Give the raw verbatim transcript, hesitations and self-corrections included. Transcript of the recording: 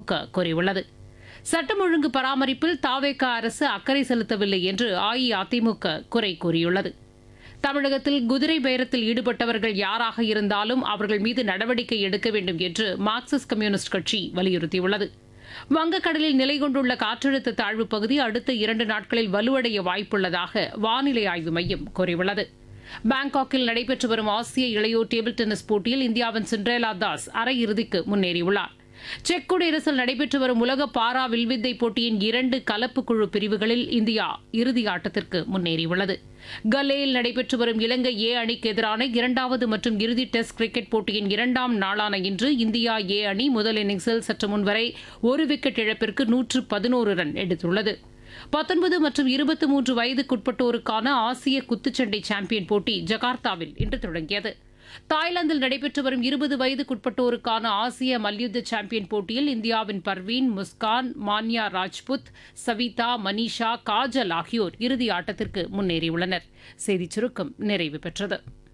அதிமுக கூறியுள்ளது. சட்டம் ஒழுங்கு பராமரிப்பில் தாவேக அரசு அக்கறை செலுத்தவில்லை என்று அஇஅதிமுக குறை கூறியுள்ளது. தமிழகத்தில் குதிரை பேரத்தில் ஈடுபட்டவர்கள் யாராக இருந்தாலும் அவர்கள் மீது நடவடிக்கை எடுக்க வேண்டும் என்று மார்க்சிஸ்ட் கம்யூனிஸ்ட் கட்சி வலியுறுத்தியுள்ளது. வங்கக்கடலில் நிலை கொண்டுள்ள காற்றழுத்த தாழ்வுப் பகுதி அடுத்த இரண்டு நாட்களில் வலுவடைய வாய்ப்புள்ளதாக வானிலை ஆய்வு மையம் கூறியுள்ளது. பாங்காக்கில் நடைபெற்று வரும் ஆசிய இளையோர் டேபிள் டென்னிஸ் போட்டியில் இந்தியாவின் சிண்ட்ரேலா தாஸ் அரையிறுதிக்கு முன்னேறியுள்ளார். செக் குடியரசில் நடைபெற்று வரும் உலக பாரா வில்வித்தை போட்டியின் இரண்டு கலப்பு குழு பிரிவுகளில் இந்தியா இறுதி ஆட்டத்திற்கு முன்னேறியுள்ளது. கல்லேயில் நடைபெற்று வரும் இலங்கை ஏ அணிக்கு எதிரான இரண்டாவது மற்றும் இறுதி டெஸ்ட் கிரிக்கெட் போட்டியின் இரண்டாம் நாளான இன்று இந்தியா ஏ அணி முதல் இன்னிங்ஸில் சற்று முன்வரை ஒரு விக்கெட் இழப்பிற்கு நூற்று பதினோரு ரன் எடுத்துள்ளது. பத்தொன்பது மற்றும் இருபத்தி மூன்று வயதுக்குட்பட்டோருக்கான ஆசிய குத்துச்சண்டை சாம்பியன் போட்டி ஜகார்த்தாவில் இன்று தொடங்கியது. தாய்லாந்தில் நடைபெற்று வரும் இருபது வயதுக்குட்பட்டோருக்கான ஆசிய மல்யுத்த சாம்பியன் போட்டியில் இந்தியாவின் பர்வீன், முஸ்கான், மான்யா ராஜ்புத், சவிதா, மனிஷா, காஜல் ஆகியோர் இறுதி ஆட்டத்திற்கு முன்னேறியுள்ளனர். செய்திச் சுருக்கம் நிறைவு பெற்றது.